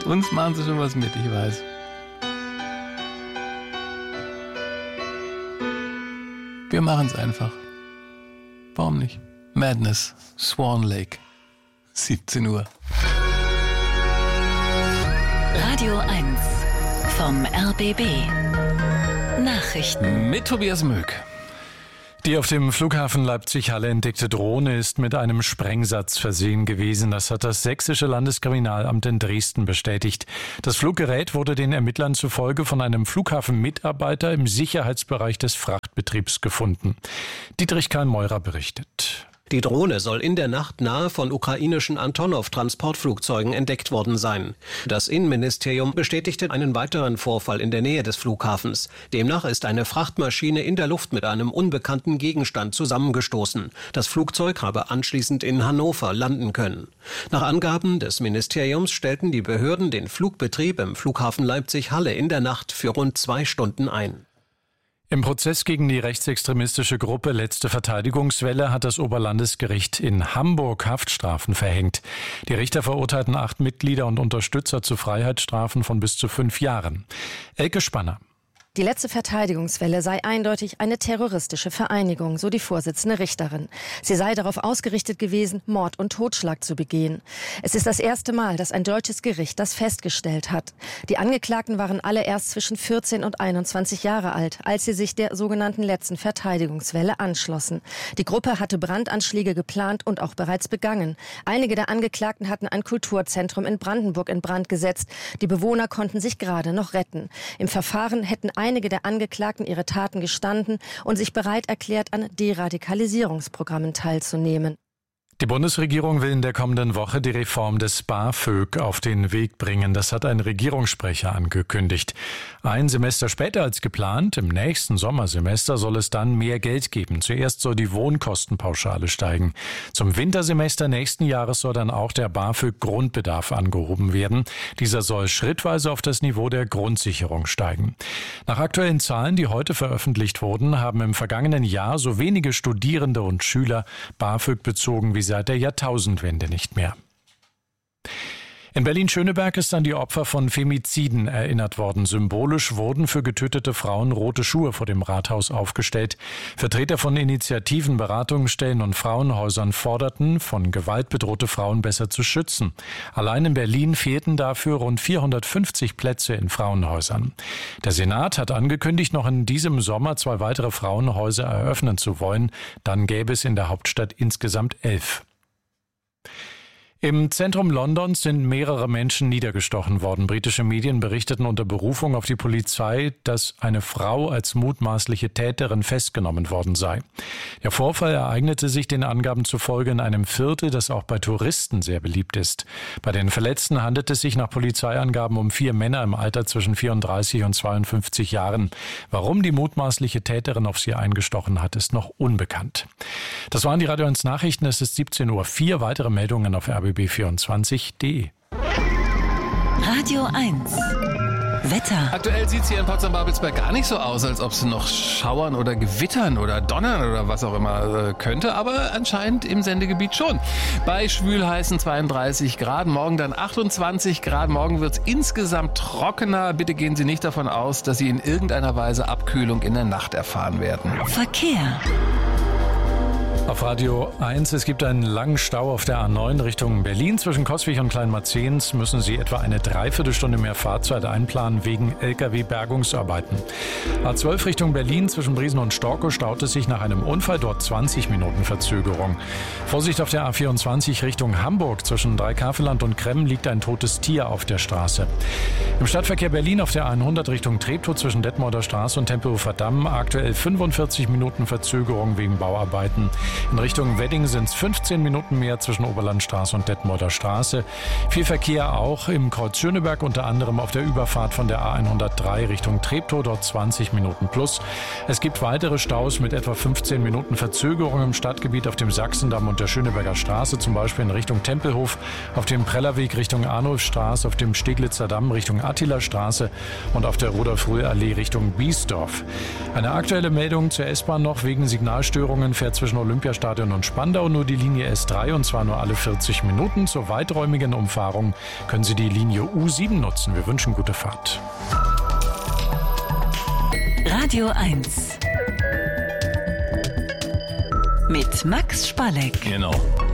uns machen sie schon was mit, ich weiß. Wir machen es einfach. Warum nicht? Madness, Swan Lake, 17 Uhr. Radio 1 vom RBB. Nachrichten. Mit Tobias Möck. Die auf dem Flughafen Leipzig-Halle entdeckte Drohne ist mit einem Sprengsatz versehen gewesen. Das hat das Sächsische Landeskriminalamt in Dresden bestätigt. Das Fluggerät wurde den Ermittlern zufolge von einem Flughafenmitarbeiter im Sicherheitsbereich des Frachtbetriebs gefunden. Dietrich Karl-Meurer berichtet. Die Drohne soll in der Nacht nahe von ukrainischen Antonov-Transportflugzeugen entdeckt worden sein. Das Innenministerium bestätigte einen weiteren Vorfall in der Nähe des Flughafens. Demnach ist eine Frachtmaschine in der Luft mit einem unbekannten Gegenstand zusammengestoßen. Das Flugzeug habe anschließend in Hannover landen können. Nach Angaben des Ministeriums stellten die Behörden den Flugbetrieb im Flughafen Leipzig-Halle in der Nacht für rund 2 Stunden ein. Im Prozess gegen die rechtsextremistische Gruppe Letzte Verteidigungswelle hat das Oberlandesgericht in Hamburg Haftstrafen verhängt. Die Richter verurteilten 8 Mitglieder und Unterstützer zu Freiheitsstrafen von bis zu 5 Jahren. Elke Spanner. Die Letzte Verteidigungswelle sei eindeutig eine terroristische Vereinigung, so die Vorsitzende Richterin. Sie sei darauf ausgerichtet gewesen, Mord und Totschlag zu begehen. Es ist das erste Mal, dass ein deutsches Gericht das festgestellt hat. Die Angeklagten waren alle erst zwischen 14 und 21 Jahre alt, als sie sich der sogenannten Letzten Verteidigungswelle anschlossen. Die Gruppe hatte Brandanschläge geplant und auch bereits begangen. Einige der Angeklagten hatten ein Kulturzentrum in Brandenburg in Brand gesetzt. Die Bewohner konnten sich gerade noch retten. Im Verfahren hätten einige der Angeklagten ihre Taten gestanden und sich bereit erklärt, an Deradikalisierungsprogrammen teilzunehmen. Die Bundesregierung will in der kommenden Woche die Reform des BAföG auf den Weg bringen. Das hat ein Regierungssprecher angekündigt. Ein Semester später als geplant, im nächsten Sommersemester, soll es dann mehr Geld geben. Zuerst soll die Wohnkostenpauschale steigen. Zum Wintersemester nächsten Jahres soll dann auch der BAföG-Grundbedarf angehoben werden. Dieser soll schrittweise auf das Niveau der Grundsicherung steigen. Nach aktuellen Zahlen, die heute veröffentlicht wurden, haben im vergangenen Jahr so wenige Studierende und Schüler BAföG bezogen wie seit der Jahrtausendwende nicht mehr. In Berlin-Schöneberg ist an die Opfer von Femiziden erinnert worden. Symbolisch wurden für getötete Frauen rote Schuhe vor dem Rathaus aufgestellt. Vertreter von Initiativen, Beratungsstellen und Frauenhäusern forderten, von Gewalt bedrohte Frauen besser zu schützen. Allein in Berlin fehlten dafür rund 450 Plätze in Frauenhäusern. Der Senat hat angekündigt, noch in diesem Sommer 2 weitere Frauenhäuser eröffnen zu wollen. Dann gäbe es in der Hauptstadt insgesamt 11. Im Zentrum Londons sind mehrere Menschen niedergestochen worden. Britische Medien berichteten unter Berufung auf die Polizei, dass eine Frau als mutmaßliche Täterin festgenommen worden sei. Der Vorfall ereignete sich den Angaben zufolge in einem Viertel, das auch bei Touristen sehr beliebt ist. Bei den Verletzten handelt es sich nach Polizeiangaben um 4 Männer im Alter zwischen 34 und 52 Jahren. Warum die mutmaßliche Täterin auf sie eingestochen hat, ist noch unbekannt. Das waren die Radio 1 Nachrichten. Es ist 17 Uhr. 4 weitere Meldungen auf rbb24.de. Radio 1 Wetter. Aktuell sieht es hier in Potsdam-Babelsberg gar nicht so aus, als ob es noch schauern oder gewittern oder donnern oder was auch immer könnte, aber anscheinend im Sendegebiet schon. Bei schwülheißen 32 Grad, morgen dann 28 Grad, morgen wird es insgesamt trockener. Bitte gehen Sie nicht davon aus, dass Sie in irgendeiner Weise Abkühlung in der Nacht erfahren werden. Verkehr. Auf Radio 1, es gibt einen langen Stau auf der A9 Richtung Berlin. Zwischen Coswig und Kleinmarzehns müssen Sie etwa eine Dreiviertelstunde mehr Fahrzeit einplanen wegen Lkw-Bergungsarbeiten. A12 Richtung Berlin zwischen Briesen und Storkow staut es sich nach einem Unfall, dort 20 Minuten Verzögerung. Vorsicht auf der A24 Richtung Hamburg. Zwischen Dreikaveland und Kremmen liegt ein totes Tier auf der Straße. Im Stadtverkehr Berlin auf der A100 Richtung Treptow zwischen Detmolder Straße und Tempelhofer Damm aktuell 45 Minuten Verzögerung wegen Bauarbeiten. In Richtung Wedding sind es 15 Minuten mehr zwischen Oberlandstraße und Detmolder Straße. Viel Verkehr auch im Kreuz Schöneberg, unter anderem auf der Überfahrt von der A103 Richtung Treptow, dort 20 Minuten plus. Es gibt weitere Staus mit etwa 15 Minuten Verzögerung im Stadtgebiet auf dem Sachsendamm und der Schöneberger Straße, zum Beispiel in Richtung Tempelhof, auf dem Prellerweg Richtung Arnulfstraße, auf dem Steglitzer Damm Richtung Attila-Straße und auf der Rudolf-Röhl-Allee Richtung Biesdorf. Eine aktuelle Meldung zur S-Bahn noch: wegen Signalstörungen fährt zwischen Olympia Olympiastadion und Spandau nur die Linie S3 und zwar nur alle 40 Minuten. Zur weiträumigen Umfahrung können Sie die Linie U7 nutzen. Wir wünschen gute Fahrt. Radio 1 mit Max Spalleck. Genau.